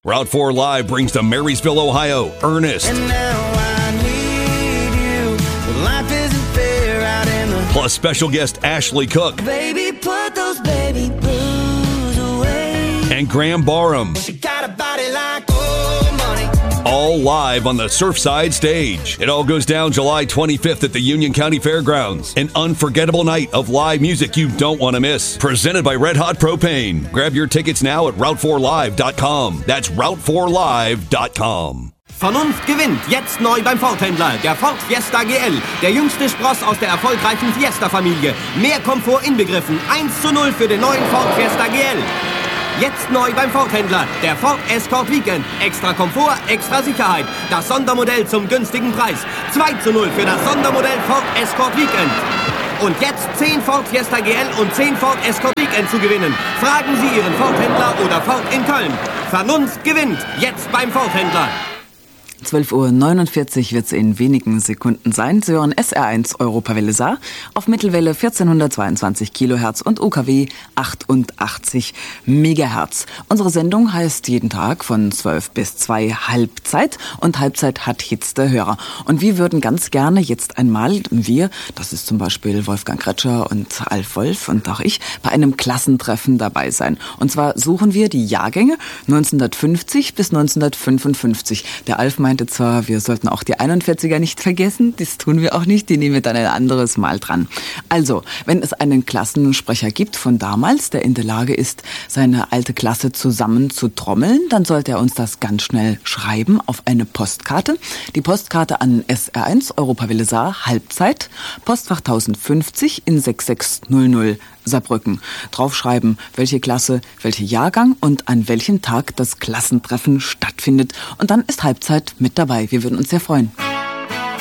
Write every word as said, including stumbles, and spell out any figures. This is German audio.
Route four Live brings to Marysville, Ohio, Ernest. And now I need you. Well, life isn't fair out in the... Plus special guest Ashley Cook. Baby, put those baby blues away. And Graham Barham. She got a body like old money. All live on the Surfside stage. It all goes down July twenty-fifth at the Union County Fairgrounds. An unforgettable night of live music you don't want to miss. Presented by Red Hot Propane. Grab your tickets now at route four live dot com. That's route four live dot com. Vernunft gewinnt, jetzt neu beim Ford-Händler. Der Ford Fiesta G L, der jüngste Spross aus der erfolgreichen Fiesta-Familie. Mehr Komfort inbegriffen, eins zu null für den neuen Ford Fiesta G L. Jetzt neu beim Ford-Händler, der Ford Escort Weekend. Extra Komfort, extra Sicherheit. Das Sondermodell zum günstigen Preis. zwei zu null für das Sondermodell Ford Escort Weekend. Und jetzt zehn Ford Fiesta G L und zehn Ford Escort Weekend zu gewinnen. Fragen Sie Ihren Ford-Händler oder Ford in Köln. Vernunft gewinnt, jetzt beim Ford-Händler. zwölf Uhr neunundvierzig wird es in wenigen Sekunden sein. Sie hören S R eins Europawelle Saar auf Mittelwelle vierzehnhundertzweiundzwanzig Kilohertz und U K W achtundachtzig Megahertz. Unsere Sendung heißt jeden Tag von zwölf bis zwei Halbzeit und Halbzeit hat jetzt der Hörer. Und wir würden ganz gerne jetzt einmal, wir, das ist zum Beispiel Wolfgang Kretscher und Alf Wolf und auch ich, bei einem Klassentreffen dabei sein. Und zwar suchen wir die Jahrgänge neunzehnhundertfünfzig bis neunzehnhundertfünfundfünfzig. Der Alf meinte zwar, wir sollten auch die einundvierziger nicht vergessen, das tun wir auch nicht, die nehmen wir dann ein anderes Mal dran. Also, wenn es einen Klassensprecher gibt von damals, der in der Lage ist, seine alte Klasse zusammen zu trommeln, dann sollte er uns das ganz schnell schreiben auf eine Postkarte. Die Postkarte an S R eins Europawelle Saar, Halbzeit, Postfach tausendfünfzig in sechs sechs null null Saarbrücken. Draufschreiben, welche Klasse, welcher Jahrgang und an welchem Tag das Klassentreffen stattfindet. Und dann ist Halbzeit mit dabei. Wir würden uns sehr freuen.